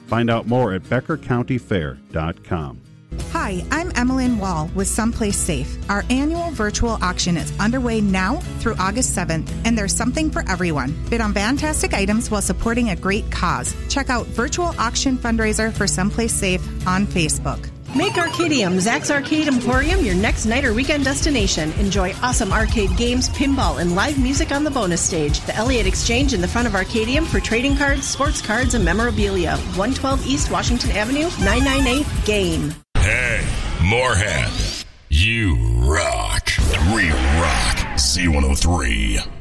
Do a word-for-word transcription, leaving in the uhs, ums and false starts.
Find out more at becker county fair dot com. Hi, I'm Emmeline Wall with Someplace Safe. Our annual virtual auction is underway now through August seventh, and there's something for everyone. Bid on fantastic items while supporting a great cause. Check out Virtual Auction Fundraiser for Someplace Safe on Facebook. Make Arcadium, Zach's Arcade Emporium, your next night or weekend destination. Enjoy awesome arcade games, pinball, and live music on the bonus stage. The Elliott Exchange in the front of Arcadium for trading cards, sports cards, and memorabilia. one twelve East Washington Avenue, nine nine eight game. Hey, Moorhead, you rock. We rock Z one oh three.